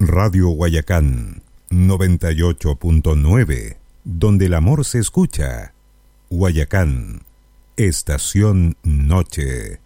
Radio Guayacán 98.9, donde el amor se escucha. Guayacán, Estación Noche.